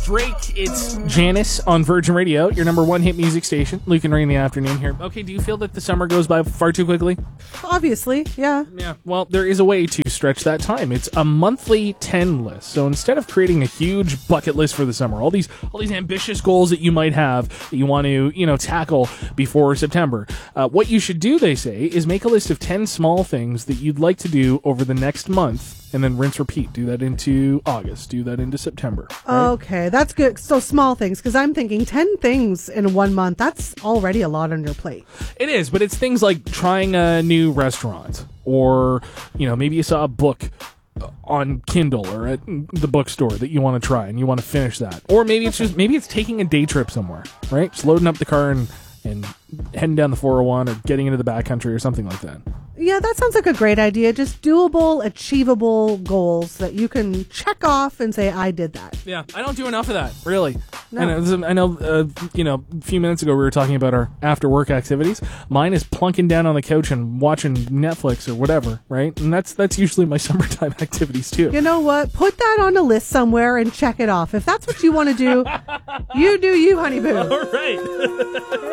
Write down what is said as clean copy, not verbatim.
Drake. It's Janice on Virgin Radio, your number one hit music station. Luke and Ray in the afternoon here. Okay, do you feel that the summer goes by far too quickly? Obviously, yeah. Yeah, well, there is a way to stretch that time. It's a monthly 10 list. So instead of creating a huge bucket list for the summer, all these ambitious goals that you might have that you want to, tackle before September, what you should do, they say, is make a list of 10 small things that you'd like to do over the next month. And then rinse, repeat. Do that into August. Do that into September. Right? Okay, that's good. So small things, because I'm thinking 10 things in 1 month. That's already a lot on your plate. It is, but it's things like trying a new restaurant, or maybe you saw a book on Kindle or at the bookstore that you want to try and you want to finish that, or maybe it's taking a day trip somewhere, right? Just loading up the car and heading down the 401 or getting into the backcountry or something like that. Yeah, that sounds like a great idea. Just doable, achievable goals that you can check off and say, I did that. Yeah, I don't do enough of that, really. No. I know, a few minutes ago we were talking about our after-work activities. Mine is plunking down on the couch and watching Netflix or whatever, right? And that's usually my summertime activities, too. You know what? Put that on a list somewhere and check it off. If that's what you want to do, you do you, honey boo. All right.